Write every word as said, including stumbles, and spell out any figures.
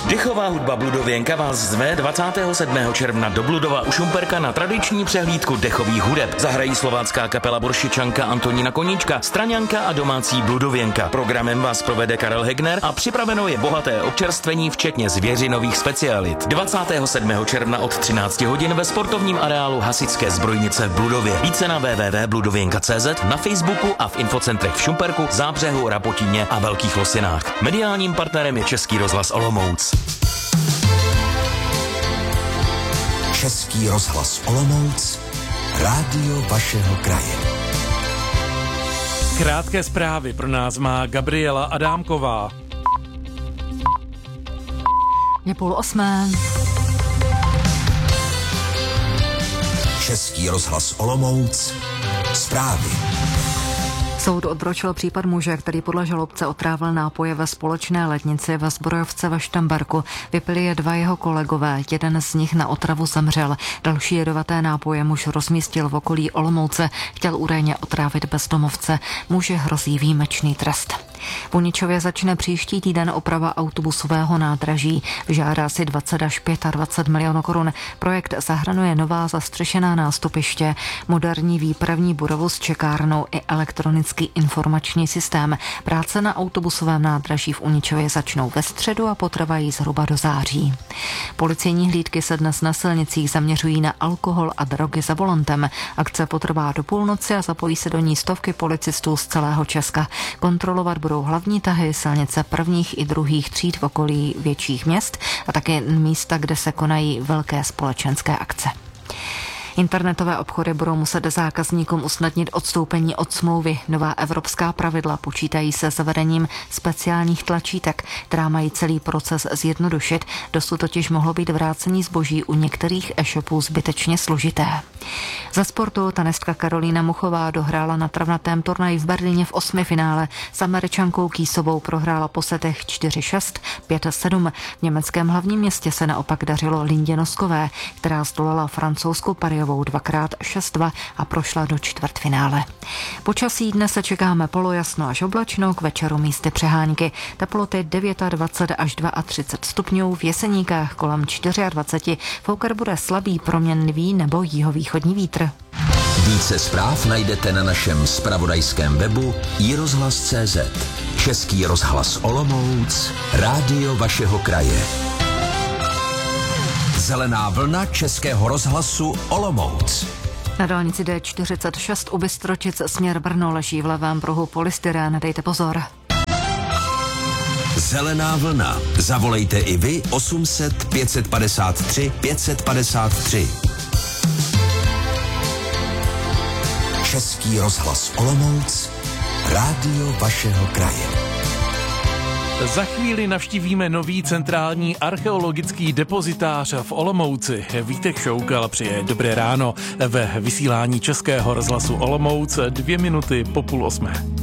Dechová hudba Bludověnka vás zve dvacátého sedmého června do Bludova u Šumperka na tradiční přehlídku dechových hudeb. Zahrají slovácká kapela Boršičanka Antonína Koníčka, Straňanka a domácí Bludověnka. Programem vás provede Karel Hegner a připraveno je bohaté občerstvení, včetně zvěřinových specialit. dvacátého sedmého června od třinácti hodin ve sportovním areálu Hasičské zbrojnice v Bludově. Více na w w w tečka bludověnka tečka cé zet, na Facebooku a v infocentrech v Šumperku, Zábřehu, Rapotíně a Velkých Losinách. Mediálním partnerem je Český rozhlas Olomouc. Český rozhlas Olomouc, rádio vašeho kraje. Krátké zprávy pro nás má Gabriela Adámková. Je půl osmé. Český rozhlas Olomouc, zprávy. Soud odročil případ muže, který podle žalobce otrávil nápoje ve společné letnici ve Zbrojovce ve Štamberku. Vypili je dva jeho kolegové, jeden z nich na otravu zemřel. Další jedovaté nápoje muž rozmístil v okolí Olomouce, chtěl údajně otrávit bezdomovce. Muži hrozí výjimečný trest. V Uničově začne příští týden oprava autobusového nádraží. Vyžádá si dvacet až dvacet pět milionů korun. Projekt zahrnuje nová zastřešená nástupiště, moderní výpravní budovu s čekárnou i elektronický informační systém. Práce na autobusovém nádraží v Uničově začnou ve středu a potrvají zhruba do září. Policejní hlídky se dnes na silnicích zaměřují na alkohol a drogy za volantem. Akce potrvá do půlnoci a zapojí se do ní stovky policistů z celého Česka. Kontrolovat budou hlavní tahy, silnice prvních i druhých tříd v okolí větších měst a také místa, kde se konají velké společenské akce. Internetové obchody budou muset zákazníkům usnadnit odstoupení od smlouvy. Nová evropská pravidla počítají se zavedením speciálních tlačítek, která mají celý proces zjednodušit. Dosud totiž mohlo být vrácení zboží u některých e-shopů zbytečně složité. Za sportu tenistka Karolína Muchová dohrála na travnatém turnaji v Berlíně v osmi finále. S Američankou Kýsovou prohrála po setech čtyři šest, pět sedm. V německém hlavním městě se naopak dařilo Lindě Noskové, která zdolala francouzskou Parijovou dvakrát šest dva a prošla do čtvrtfinále. Počasí dnes se čekáme polojasno až oblačno, k večeru místy přehánky. Teploty dvacet devět až třicet dva stupňů, v Jeseníkách kolem dvacet čtyři. Foukat bude slabý proměnlivý nebo jihovýchodní vítr. Více zpráv najdete na našem zpravodajském webu i rozhlas tečka cé zet. Český rozhlas Olomouc, rádio vašeho kraje. Zelená vlna Českého rozhlasu Olomouc. Na dálnici D čtyřicet šest u Bystročic směr Brno leží v levém pruhu polystyrén, dejte pozor. Zelená vlna. Zavolejte i vy osm set pět padesát tři pět padesát tři. Český rozhlas Olomouc, rádio vašeho kraje. Za chvíli navštívíme nový centrální archeologický depozitář v Olomouci. Vítek Šoukal přeje dobré ráno ve vysílání Českého rozhlasu Olomouc dvě minuty po půl osmé.